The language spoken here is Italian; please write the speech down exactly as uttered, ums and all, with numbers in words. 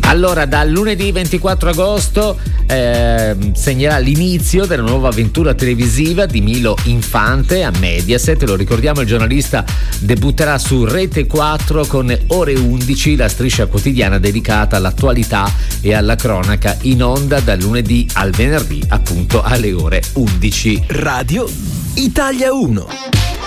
Allora, dal lunedì ventiquattro agosto eh, segnerà l'inizio della nuova avventura televisiva di Milo Infante a Mediaset. Lo ricordiamo, il giornalista debutterà su Rete quattro con Ore undici, la striscia quotidiana dedicata all'attualità e alla cronaca, in onda dal lunedì al venerdì, appunto alle ore undici. Radio Italia uno.